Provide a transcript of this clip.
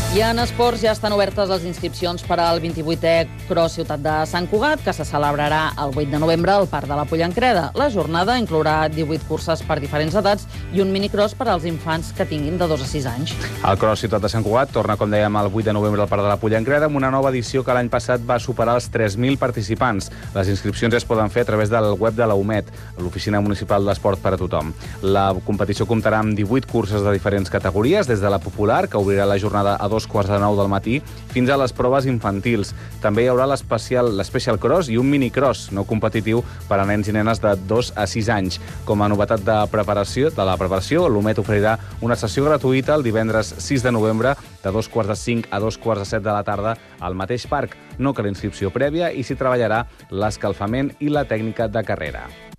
I en esports ja estan obertes les inscripcions per al 28è Cross Ciutat de Sant Cugat, que se celebrarà el 8 de novembre al Parc de la Pollancreda. La jornada inclourà 18 curses per diferents edats i un minicross per als infants que tinguin de 2 a 6 anys. El Cross Ciutat de Sant Cugat torna, com dèiem, el 8 de novembre al Parc de la Pollancreda amb una nova edició que l'any passat va superar els 3.000 participants. Les inscripcions es poden fer a través del web de la UMET, l'Oficina Municipal d'Esport per a tothom. La competició comptarà amb 18 curses de diferents categories, des de la popular, que obrirà la jornada a 2:45 del matí, fins a les proves infantils. També hi haurà l'Special Cross i un minicross no competitiu per a nens i nenes de 2 a 6 anys. Com a novetat de la preparació, l'UMET oferirà una sessió gratuïta el divendres 6 de novembre de 2:45 a 2:15 de la tarda al mateix parc. No cal inscripció prèvia i s'hi treballarà l'escalfament i la tècnica de carrera.